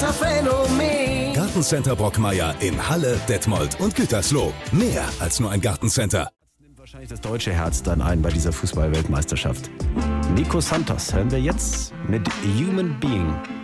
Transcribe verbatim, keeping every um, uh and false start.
Phänomen. Gartencenter Brockmeier in Halle, Detmold und Gütersloh. Mehr als nur ein Gartencenter. Nimmt wahrscheinlich das deutsche Herz dann ein bei dieser Fußball-Weltmeisterschaft. Nico Santos hören wir jetzt mit Human Being.